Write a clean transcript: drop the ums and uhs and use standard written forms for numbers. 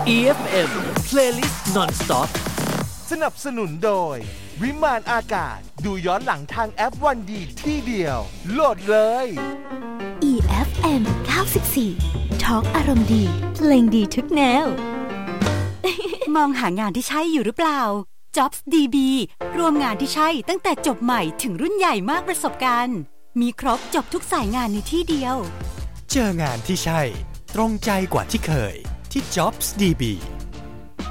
EFM Playlist Non-Stop สนับสนุนโดยวิมานอากาศดูย้อนหลังทางแอปวันดีที่เดียวโหลดเลย EFM 94 Talk อารมณ์ดีเพลงดีทุกแนว มองหางานที่ใช่อยู่หรือเปล่า Jobs DB รวมงานที่ใช่ตั้งแต่จบใหม่ถึงรุ่นใหญ่มากประสบการณ์มีครบจบทุกสายงานในที่เดียวเจองานที่ใช่ตรงใจกว่าที่เคยที่ Jobs DB